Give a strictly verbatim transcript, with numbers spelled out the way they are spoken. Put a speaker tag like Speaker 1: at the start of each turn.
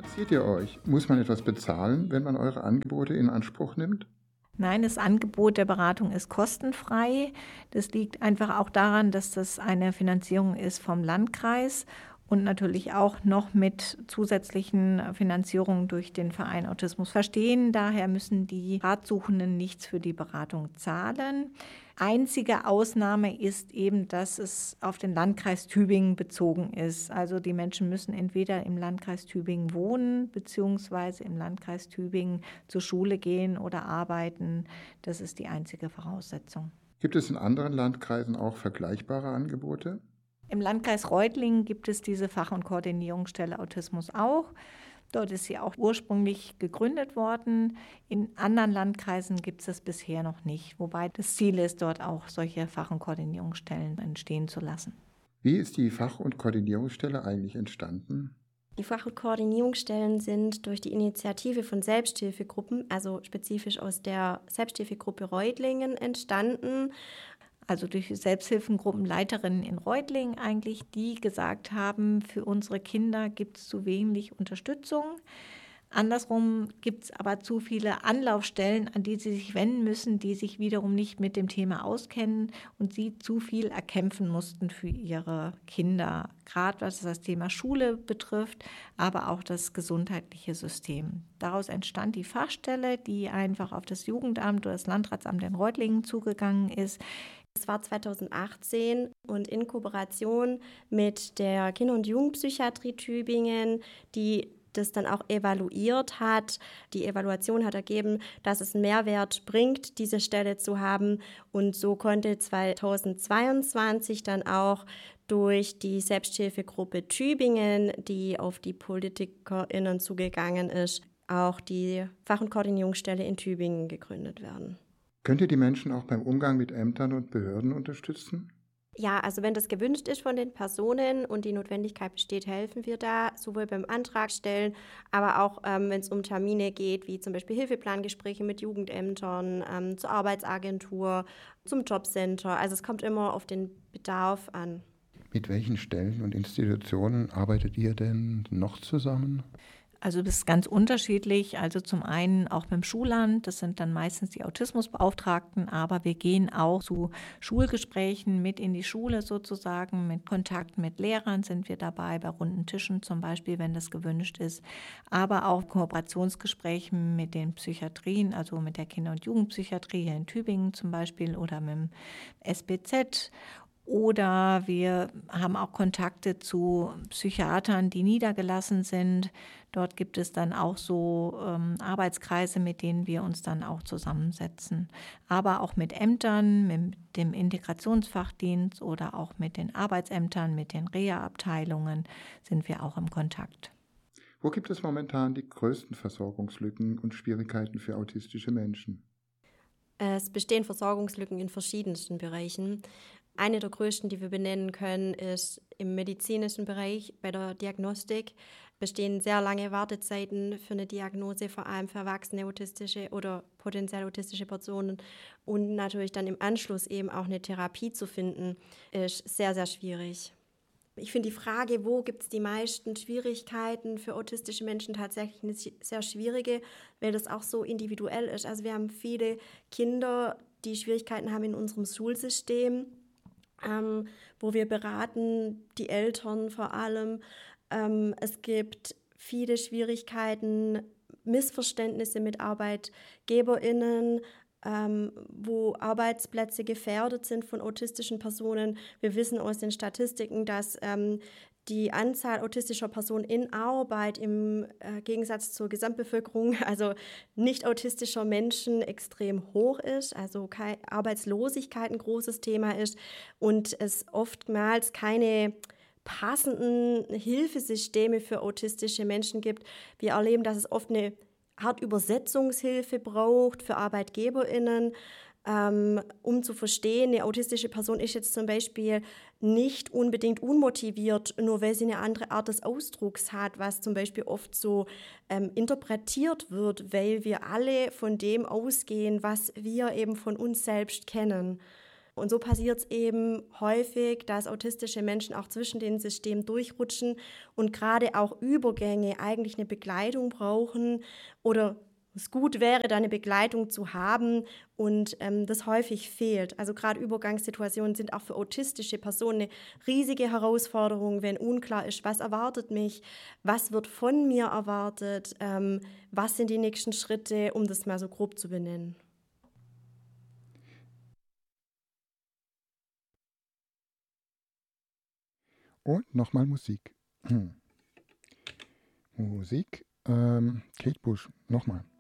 Speaker 1: Finanziert ihr euch? Muss man etwas bezahlen, wenn man eure Angebote in Anspruch nimmt?
Speaker 2: Nein, das Angebot der Beratung ist kostenfrei. Das liegt einfach auch daran, dass das eine Finanzierung ist vom Landkreis und natürlich auch noch mit zusätzlichen Finanzierungen durch den Verein Autismus Verstehen. Daher müssen die Ratsuchenden nichts für die Beratung zahlen. Einzige Ausnahme ist eben, dass es auf den Landkreis Tübingen bezogen ist. Also die Menschen müssen entweder im Landkreis Tübingen wohnen, beziehungsweise im Landkreis Tübingen zur Schule gehen oder arbeiten. Das ist die einzige Voraussetzung.
Speaker 1: Gibt es in anderen Landkreisen auch vergleichbare Angebote?
Speaker 2: Im Landkreis Reutlingen gibt es diese Fach- und Koordinierungsstelle Autismus auch. Dort ist sie auch ursprünglich gegründet worden. In anderen Landkreisen gibt es das bisher noch nicht, wobei das Ziel ist, dort auch solche Fach- und Koordinierungsstellen entstehen zu lassen.
Speaker 1: Wie ist die Fach- und Koordinierungsstelle eigentlich entstanden?
Speaker 3: Die Fach- und Koordinierungsstellen sind durch die Initiative von Selbsthilfegruppen, also spezifisch aus der Selbsthilfegruppe Reutlingen, entstanden.
Speaker 2: Also durch die Selbsthilfengruppenleiterinnen in Reutlingen eigentlich, die gesagt haben, für unsere Kinder gibt es zu wenig Unterstützung. Andersrum gibt es aber zu viele Anlaufstellen, an die sie sich wenden müssen, die sich wiederum nicht mit dem Thema auskennen und sie zu viel erkämpfen mussten für ihre Kinder, gerade was das Thema Schule betrifft, aber auch das gesundheitliche System. Daraus entstand die Fachstelle, die einfach auf das Jugendamt oder das Landratsamt in Reutlingen zugegangen ist.
Speaker 3: Es war zweitausendachtzehn und in Kooperation mit der Kinder- und Jugendpsychiatrie Tübingen, die das dann auch evaluiert hat. Die Evaluation hat ergeben, dass es einen Mehrwert bringt, diese Stelle zu haben. Und so konnte zweitausendzweiundzwanzig dann auch durch die Selbsthilfegruppe Tübingen, die auf die PolitikerInnen zugegangen ist, auch die Fach- und Koordinierungsstelle in Tübingen gegründet werden.
Speaker 1: Könnt ihr die Menschen auch beim Umgang mit Ämtern und Behörden unterstützen?
Speaker 3: Ja, also wenn das gewünscht ist von den Personen und die Notwendigkeit besteht, helfen wir da, sowohl beim Antrag stellen, aber auch ähm, wenn es um Termine geht, wie zum Beispiel Hilfeplangespräche mit Jugendämtern, ähm, zur Arbeitsagentur, zum Jobcenter. Also es kommt immer auf den Bedarf an.
Speaker 1: Mit welchen Stellen und Institutionen arbeitet ihr denn noch zusammen?
Speaker 2: Also das ist ganz unterschiedlich. Also zum einen auch beim Schulamt, das sind dann meistens die Autismusbeauftragten, aber wir gehen auch zu Schulgesprächen mit in die Schule sozusagen, mit Kontakt mit Lehrern sind wir dabei, bei runden Tischen zum Beispiel, wenn das gewünscht ist, aber auch Kooperationsgesprächen mit den Psychiatrien, also mit der Kinder- und Jugendpsychiatrie hier in Tübingen zum Beispiel oder mit dem S B Z. Oder wir haben auch Kontakte zu Psychiatern, die niedergelassen sind. Dort gibt es dann auch so ähm, Arbeitskreise, mit denen wir uns dann auch zusammensetzen. Aber auch mit Ämtern, mit dem Integrationsfachdienst oder auch mit den Arbeitsämtern, mit den Reha-Abteilungen sind wir auch im Kontakt.
Speaker 1: Wo gibt es momentan die größten Versorgungslücken und Schwierigkeiten für autistische Menschen?
Speaker 3: Es bestehen Versorgungslücken in verschiedensten Bereichen. Eine der größten, die wir benennen können, ist im medizinischen Bereich bei der Diagnostik. Bestehen sehr lange Wartezeiten für eine Diagnose, vor allem für erwachsene autistische oder potenziell autistische Personen. Und natürlich dann im Anschluss eben auch eine Therapie zu finden, ist sehr, sehr schwierig. Ich finde die Frage, wo gibt es die meisten Schwierigkeiten für autistische Menschen, tatsächlich eine sehr schwierige, weil das auch so individuell ist. Also wir haben viele Kinder, die Schwierigkeiten haben in unserem Schulsystem, ähm, wo wir beraten, die Eltern vor allem. Ähm, es gibt viele Schwierigkeiten, Missverständnisse mit ArbeitgeberInnen, ähm, wo Arbeitsplätze gefährdet sind von autistischen Personen. Wir wissen aus den Statistiken, dass ähm, die Anzahl autistischer Personen in Arbeit im äh, Gegensatz zur Gesamtbevölkerung, also nicht autistischer Menschen, extrem hoch ist, also keine Arbeitslosigkeit ein großes Thema ist und es oftmals keine passenden Hilfesysteme für autistische Menschen gibt. Wir erleben, dass es oft eine Art Übersetzungshilfe braucht für ArbeitgeberInnen, ähm, um zu verstehen, eine autistische Person ist jetzt zum Beispiel nicht unbedingt unmotiviert, nur weil sie eine andere Art des Ausdrucks hat, was zum Beispiel oft so ähm, interpretiert wird, weil wir alle von dem ausgehen, was wir eben von uns selbst kennen. Und so passiert es eben häufig, dass autistische Menschen auch zwischen den Systemen durchrutschen und gerade auch Übergänge eigentlich eine Begleitung brauchen oder es gut wäre, da eine Begleitung zu haben und ähm, das häufig fehlt. Also gerade Übergangssituationen sind auch für autistische Personen eine riesige Herausforderung, wenn unklar ist, was erwartet mich, was wird von mir erwartet, ähm, was sind die nächsten Schritte, um das mal so grob zu benennen.
Speaker 1: Und nochmal Musik. Hm. Musik. Ähm, Kate Bush, nochmal.